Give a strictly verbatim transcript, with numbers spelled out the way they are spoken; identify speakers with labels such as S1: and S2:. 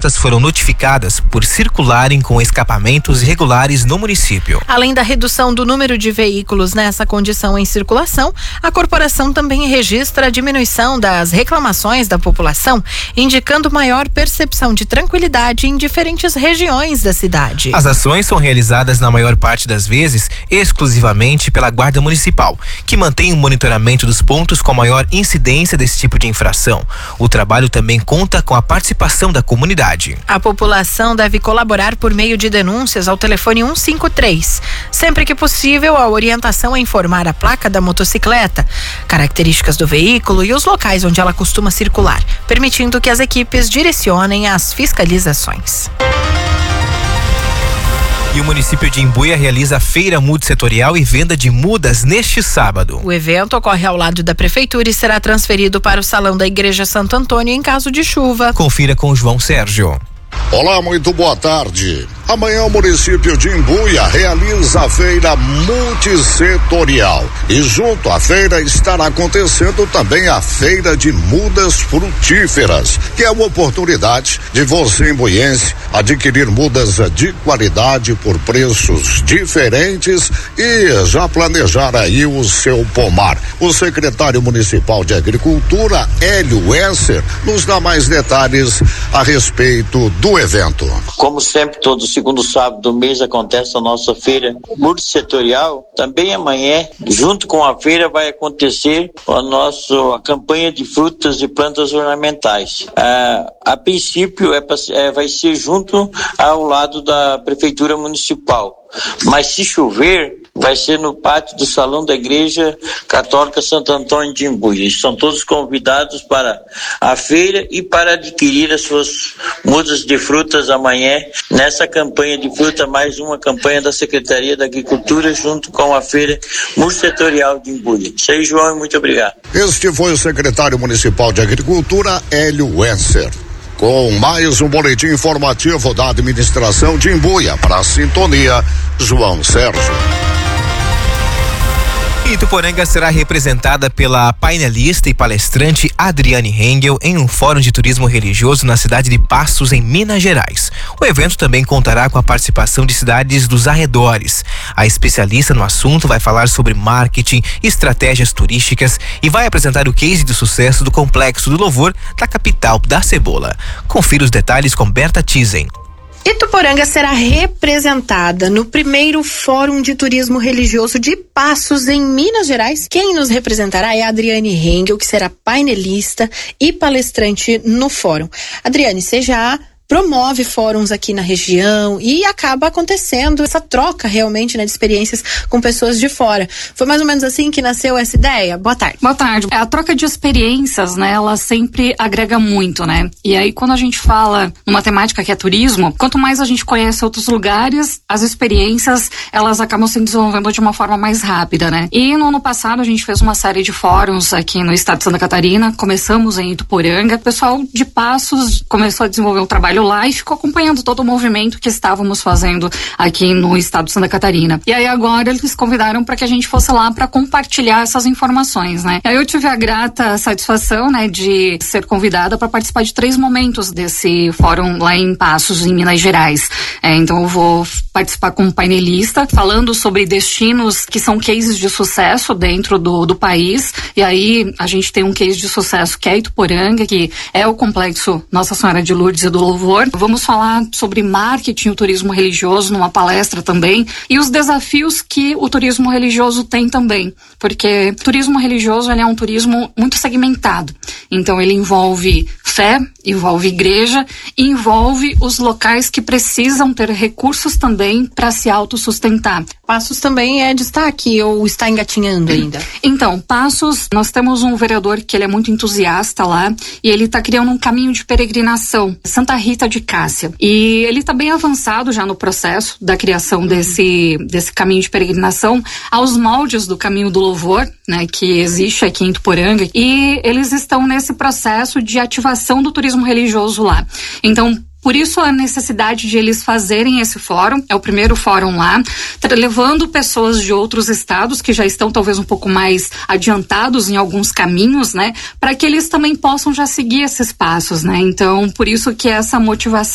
S1: rotas foram notificadas por circularem com escapamentos irregulares no município.
S2: Além da redução do número de veículos nessa condição em circulação, a corporação também registra a diminuição das reclamações da população, indicando maior percepção de tranquilidade em diferentes regiões da cidade.
S1: As ações são realizadas na maior parte das vezes exclusivamente pela Guarda Municipal, que mantém o monitoramento dos pontos com maior incidência desse tipo de infração. O trabalho também conta com a participação da comunidade.
S2: A população deve colaborar por meio de denúncias ao telefone cento e cinquenta e três. Sempre que possível, a orientação é informar a placa da motocicleta, características do veículo e os locais onde ela costuma circular, permitindo que as equipes direcionem as fiscalizações.
S1: E o município de Imbuia realiza a feira multissetorial e venda de mudas neste sábado.
S2: O evento ocorre ao lado da prefeitura e será transferido para o salão da Igreja Santo Antônio em caso de chuva.
S1: Confira com o João Sérgio.
S3: Olá, muito boa tarde. Amanhã o município de Imbuia realiza a feira multissetorial e junto à feira estará acontecendo também a feira de mudas frutíferas, que é uma oportunidade de você, imbuiense, adquirir mudas de qualidade por preços diferentes e já planejar aí o seu pomar. O secretário municipal de Agricultura, Hélio Esser, nos dá mais detalhes a respeito do evento.
S4: Como sempre, todo segundo sábado do mês acontece a nossa feira multissetorial. Também amanhã, junto com a feira, vai acontecer a nossa a campanha de frutas e plantas ornamentais. Ah, a princípio é, é, vai ser junto ao lado da prefeitura municipal, mas se chover vai ser no pátio do salão da Igreja Católica Santo Antônio de Imbuia. Estão todos convidados para a feira e para adquirir as suas mudas de frutas amanhã nessa campanha de fruta, mais uma campanha da Secretaria da Agricultura junto com a feira multissetorial de Imbuia. Isso aí, João, e muito obrigado.
S3: Este foi o secretário municipal de Agricultura, Hélio Esser, com mais um boletim informativo da administração de Imbuia. Para a Sintonia, João Sérgio.
S1: Ituporanga será representada pela painelista e palestrante Adriane Hengel em um fórum de turismo religioso na cidade de Passos, em Minas Gerais. O evento também contará com a participação de cidades dos arredores. A especialista no assunto vai falar sobre marketing, estratégias turísticas e vai apresentar o case de sucesso do Complexo do Louvor da capital da Cebola. Confira os detalhes com Berta Tizen.
S2: Ituporanga será representada no primeiro Fórum de Turismo Religioso de Passos, em Minas Gerais. Quem nos representará é a Adriane Hengel, que será painelista e palestrante no fórum. Adriane, você já promove fóruns aqui na região e acaba acontecendo essa troca realmente, né, de experiências com pessoas de fora. Foi mais ou menos assim que nasceu essa ideia? Boa tarde.
S5: Boa tarde. A troca de experiências, né, ela sempre agrega muito, né? E aí, quando a gente fala numa temática que é turismo, quanto mais a gente conhece outros lugares, as experiências, elas acabam se desenvolvendo de uma forma mais rápida, né? E no ano passado a gente fez uma série de fóruns aqui no estado de Santa Catarina, começamos em Ituporanga, o pessoal de Passos começou a desenvolver um trabalho lá e ficou acompanhando todo o movimento que estávamos fazendo aqui no estado de Santa Catarina. E aí agora eles convidaram para que a gente fosse lá para compartilhar essas informações, né? E aí eu tive a grata satisfação, né, de ser convidada para participar de três momentos desse fórum lá em Passos, em Minas Gerais. É, então eu vou participar como painelista, falando sobre destinos que são cases de sucesso dentro do, do país. E aí a gente tem um case de sucesso que é Ituporanga, que é o Complexo Nossa Senhora de Lourdes e do Louvor. Vamos falar sobre marketing e o turismo religioso numa palestra também e os desafios que o turismo religioso tem também, porque o turismo religioso, ele é um turismo muito segmentado, então ele envolve fé, envolve igreja e envolve os locais que precisam ter recursos também para se autossustentar.
S2: Passos também é destaque ou está engatinhando ainda?
S5: Então, Passos, nós temos um vereador que ele é muito entusiasta lá e ele está criando um caminho de peregrinação, Santa Rita de Cássia. E ele está bem avançado já no processo da criação uhum. desse, desse caminho de peregrinação aos moldes do Caminho do Louvor, né, que existe aqui em Ituporanga. E eles estão nesse processo de ativação do turismo religioso lá. Então, por isso a necessidade de eles fazerem esse fórum, é o primeiro fórum lá, levando pessoas de outros estados que já estão talvez um pouco mais adiantados em alguns caminhos, né, para que eles também possam já seguir esses passos, né? Então, por isso que essa motivação